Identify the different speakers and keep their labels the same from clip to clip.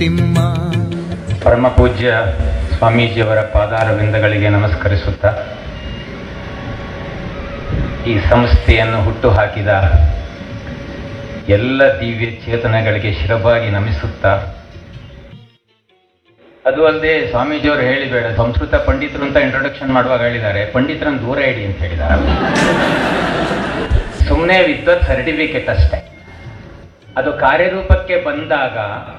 Speaker 1: ಪರಮ ಪೂಜ್ಯ ಸ್ವಾಮೀಜಿಯವರ ಪಾದಾರವಿಂದಗಳಿಗೆ ನಮಸ್ಕರಿಸುತ್ತಾ, ಈ ಸಂಸ್ಥೆಯನ್ನು ಹುಟ್ಟುಹಾಕಿದ ಎಲ್ಲ ದಿವ್ಯ ಚೇತನಗಳಿಗೆ ಶಿರಬಾಗಿ ನಮಿಸುತ್ತಾ, ಅದು ಅಲ್ಲದೆ ಸ್ವಾಮೀಜಿಯವರು ಹೇಳಿಬೇಡ, ಸಂಸ್ಕೃತ ಪಂಡಿತರು ಅಂತ ಇಂಟ್ರೊಡಕ್ಷನ್ ಮಾಡುವಾಗ ಹೇಳಿದ್ದಾರೆ, ಪಂಡಿತರನ್ನು ದೂರ ಇಡಿ ಅಂತ ಹೇಳಿದ್ದಾರೆ. ಸುಮ್ಮನೆ ವಿದ್ವತ್ ಸರ್ಟಿಫಿಕೇಟ್ ಅಷ್ಟೇ. ಅದು ಕಾರ್ಯರೂಪಕ್ಕೆ ಬಂದಾಗ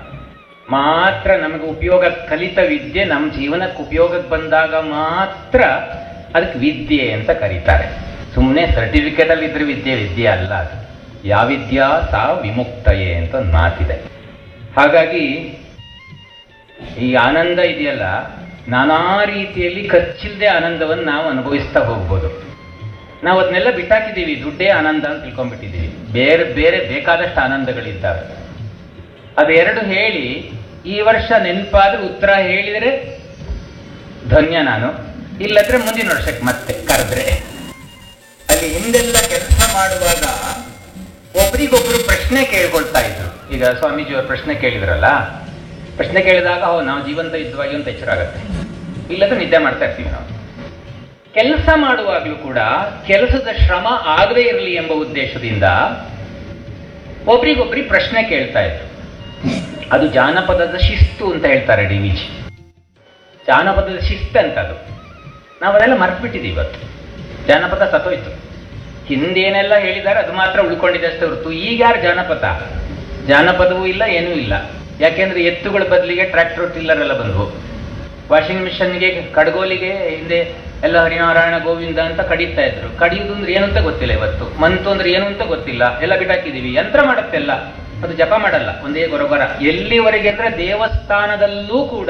Speaker 1: ಮಾತ್ರ ನಮಗೆ ಉಪಯೋಗ, ಕಲಿತ ವಿದ್ಯೆ ನಮ್ಮ ಜೀವನಕ್ಕೆ ಉಪಯೋಗಕ್ಕೆ ಬಂದಾಗ ಮಾತ್ರ ಅದಕ್ಕೆ ವಿದ್ಯೆ ಅಂತ ಕರೀತಾರೆ. ಸುಮ್ಮನೆ ಸರ್ಟಿಫಿಕೇಟಲ್ಲಿ ಇದ್ರೆ ವಿದ್ಯೆ ಅಲ್ಲ. ಅದು ಯಾವ ವಿದ್ಯಾ ಸಾ ವಿಮುಕ್ತಯೇ ಅಂತ ಒಂದು ಮಾತಿದೆ. ಹಾಗಾಗಿ ಈ ಆನಂದ ಇದೆಯಲ್ಲ, ನಾನಾ ರೀತಿಯಲ್ಲಿ ಖರ್ಚಿಲ್ಲದೆ ಆನಂದವನ್ನು ನಾವು ಅನುಭವಿಸ್ತಾ ಹೋಗ್ಬೋದು. ನಾವು ಅದನ್ನೆಲ್ಲ ಬಿಟ್ಟಾಕಿದ್ದೀವಿ, ದುಡ್ಡೇ ಆನಂದ ಅಂತ ತಿಳ್ಕೊಂಡ್ಬಿಟ್ಟಿದ್ದೀವಿ. ಬೇರೆ ಬೇರೆ ಬೇಕಾದಷ್ಟು ಆನಂದಗಳಿದ್ದಾವೆ. ಅದೆರಡು ಹೇಳಿ ಈ ವರ್ಷ ನೆನಪಾದ್ರೆ ಉತ್ತರ ಹೇಳಿದರೆ ಧನ್ಯ ನಾನು, ಇಲ್ಲದ್ರೆ ಮುಂದಿನ ವರ್ಷಕ್ಕೆ ಮತ್ತೆ ಕರೆದ್ರೆ. ಅಲ್ಲಿ ಹಿಂದೆಲ್ಲ ಕೆಲಸ ಮಾಡುವಾಗ ಒಬ್ರಿಗೊಬ್ರು ಪ್ರಶ್ನೆ ಕೇಳ್ಕೊಳ್ತಾ ಇದ್ರು. ಈಗ ಸ್ವಾಮೀಜಿಯವರು ಪ್ರಶ್ನೆ ಕೇಳಿದ್ರಲ್ಲ, ಪ್ರಶ್ನೆ ಕೇಳಿದಾಗ ನಾವು ಜೀವಂತ ಇದ್ವಾಗಿ ಅಂತ ಎಚ್ಚರ ಆಗತ್ತೆ, ಇಲ್ಲದ್ರೆ ನಿದ್ದೆ ಮಾಡ್ತಾ ಇರ್ತೀವಿ. ನಾವು ಕೆಲಸ ಮಾಡುವಾಗಲೂ ಕೂಡ ಕೆಲಸದ ಶ್ರಮ ಆಗದೇ ಇರಲಿ ಎಂಬ ಉದ್ದೇಶದಿಂದ ಒಬ್ರಿಗೊಬ್ರಿ ಪ್ರಶ್ನೆ ಕೇಳ್ತಾ ಇದ್ರು. ಅದು ಜಾನಪದದ ಶಿಸ್ತು ಅಂತ ಹೇಳ್ತಾರೆ DVG. ಜಾನಪದದ ಶಿಸ್ತು ಅಂತ ಅದು. ನಾವು ಅದೆಲ್ಲ ಮರ್ತ್ಬಿಟ್ಟಿದ್ದೀವಿ. ಇವತ್ತು ಜಾನಪದ ಸತ್ತೋಯ್ತು. ಹಿಂದೇನೆಲ್ಲ ಹೇಳಿದ್ದಾರೆ ಅದು ಮಾತ್ರ ಉಳ್ಕೊಂಡಿದೆ ಅಷ್ಟೇ ಹೊರತು ಈಗ ಯಾರು ಜಾನಪದವೂ ಇಲ್ಲ, ಏನೂ ಇಲ್ಲ. ಯಾಕೆಂದ್ರೆ ಎತ್ತುಗಳ ಬದಲಿಗೆ ಟ್ರ್ಯಾಕ್ಟರ್ ಟಿಲ್ಲರ್ ಎಲ್ಲ ಬಂದವು. ವಾಷಿಂಗ್ ಮಿಷನ್ಗೆ, ಕಡ್ಗೋಲಿಗೆ ಹಿಂದೆ ಎಲ್ಲ ಹರಿನಾರಾಯಣ ಗೋವಿಂದ ಅಂತ ಕಡಿತಾ ಇದ್ರು. ಕಡಿಯುವುದು ಅಂದ್ರೆ ಏನು ಅಂತ ಗೊತ್ತಿಲ್ಲ. ಇವತ್ತು ಮಂತು ಅಂದ್ರೆ ಏನು ಅಂತ ಗೊತ್ತಿಲ್ಲ, ಎಲ್ಲ ಬಿಟ್ಟಾಕಿದೀವಿ. ಯಂತ್ರ ಮಾಡುತ್ತೆಲ್ಲ, ಅದು ಜಪ ಮಾಡಲ್ಲ, ಒಂದೇ ಗೊರಗೊರ. ಎಲ್ಲಿವರೆಗೆ ಅಂದ್ರೆ ದೇವಸ್ಥಾನದಲ್ಲೂ ಕೂಡ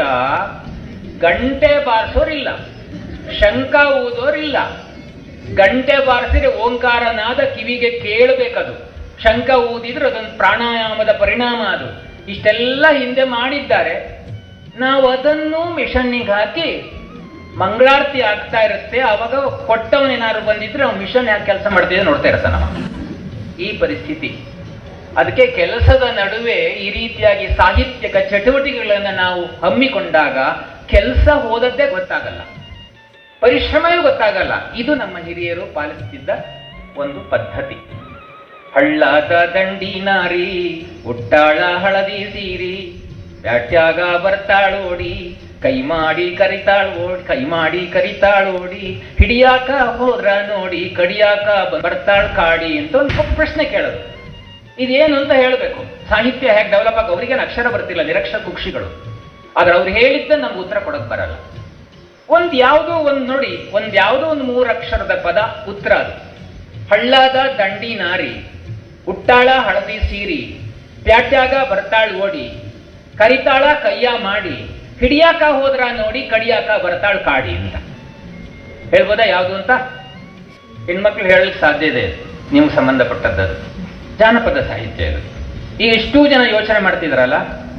Speaker 1: ಗಂಟೆ ಬಾರಿಸೋರಿಲ್ಲ, ಶಂಖ ಊದೋರಿಲ್ಲ. ಗಂಟೆ ಬಾರಿಸಿದ್ರೆ ಓಂಕಾರನಾದ ಕಿವಿಗೆ ಕೇಳಬೇಕದು. ಶಂಖ ಊದಿದ್ರೆ ಅದೊಂದು ಪ್ರಾಣಾಯಾಮದ ಪರಿಣಾಮ. ಅದು ಇಷ್ಟೆಲ್ಲ ಹಿಂದೆ ಮಾಡಿದ್ದಾರೆ. ನಾವು ಅದನ್ನು ಮಿಷನ್ನಿಗೆ ಹಾಕಿ ಮಂಗಳಾರತಿ ಆಗ್ತಾ ಇರುತ್ತೆ. ಅವಾಗ ಕೊಟ್ಟವನೇನಾದ್ರು ಬಂದಿದ್ರೆ ಅವ್ನು ಮಿಷನ್ ಯಾಕೆ ಕೆಲಸ ಮಾಡ್ತಿದ್ರೆ ನೋಡ್ತಾ ಇರ್ತಾನ. ಈ ಪರಿಸ್ಥಿತಿ. ಅದಕ್ಕೆ ಕೆಲಸದ ನಡುವೆ ಈ ರೀತಿಯಾಗಿ ಸಾಹಿತ್ಯಕ ಚಟುವಟಿಕೆಗಳನ್ನು ನಾವು ಹಮ್ಮಿಕೊಂಡಾಗ ಕೆಲಸ ಹೋದದ್ದೇ ಗೊತ್ತಾಗಲ್ಲ, ಪರಿಶ್ರಮವೂ ಗೊತ್ತಾಗಲ್ಲ. ಇದು ನಮ್ಮ ಹಿರಿಯರು ಪಾಲಿಸುತ್ತಿದ್ದ ಒಂದು ಪದ್ಧತಿ. ಹಳ್ಳದ ದಂಡಿ ನಾರಿ ಉಟ್ಟಾಳ ಹಳದಿ ಸೀರಿ, ಬ್ಯಾಟ್ಯಾಗ ಬರ್ತಾಳೋಡಿ, ಕೈ ಮಾಡಿ ಕರಿತಾಳೋಡಿ, ಹಿಡಿಯಾಕ ಹೋದ್ರ ನೋಡಿ, ಕಡಿಯಾಕ ಬರ್ತಾಳ್ ಕಾಡಿ ಅಂತ ಒಂದು ಪ್ರಶ್ನೆ ಕೇಳೋದು. ಇದೇನು ಅಂತ ಹೇಳಬೇಕು. ಸಾಹಿತ್ಯ ಹೇಗೆ ಡೆವಲಪ್ ಆಗ, ಅವರಿಗೇನು ಅಕ್ಷರ ಬರ್ತಿಲ್ಲ, ನಿರಕ್ಷರ ಕುಕ್ಷಿಗಳು. ಆದ್ರೆ ಅವ್ರು ಹೇಳಿದ್ದ ನಮ್ಗೆ ಉತ್ತರ ಕೊಡಕ್ ಬರಲ್ಲ. ಒಂದ್ಯಾವುದೋ ಒಂದು 3 ಅಕ್ಷರದ ಪದ ಉತ್ತರ ಅದು. ಹಳ್ಳದ ದಂಡಿ ನಾರಿ ಉಟ್ಟಾಳ ಹಳದಿ ಸೀರಿ, ಪ್ಯಾಟ್ಯಾಗ ಬರ್ತಾಳ್ ಓಡಿ, ಕರಿತಾಳ ಕೈಯ ಮಾಡಿ, ಹಿಡಿಯಾಕ ಹೋದ್ರ ನೋಡಿ, ಕಡಿಯಾಕ ಬರ್ತಾಳ್ ಕಾಡಿ ಅಂತ ಹೇಳ್ಬೋದಾ? ಯಾವುದು ಅಂತ ಹೆಣ್ಮಕ್ಳು ಹೇಳಲಿಕ್ಕೆ ಸಾಧ್ಯ ಇದೆ. ನಿಮ್ಗೆ ಸಂಬಂಧಪಟ್ಟದ್ದು ಜಾನಪದ ಸಾಹಿತ್ಯ ಇದು. ಈಗ ಇಷ್ಟೂ ಜನ ಯೋಚನೆ ಮಾಡ್ತಿದ್ರಲ್ಲ,